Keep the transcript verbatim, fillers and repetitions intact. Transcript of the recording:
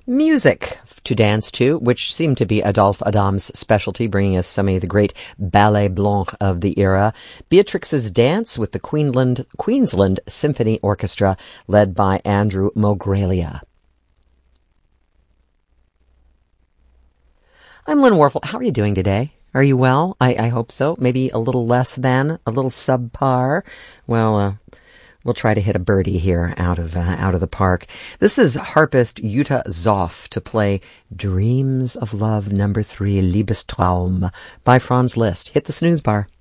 Music to dance to, which seemed to be Adolphe Adam's specialty, bringing us some of the great ballet blanc of the era. Beatrix's Dance with the Queensland, Queensland Symphony Orchestra, led by Andrew Mogralia. I'm Lynn Warfel. How are you doing today? Are you well? I, I hope so. Maybe a little less than, a little subpar. Well, uh, we'll try to hit a birdie here out of uh, out of the park. This is harpist Jutta Zoff to play Dreams of Love number three, Liebestraum, by Franz Liszt. Hit the snooze bar.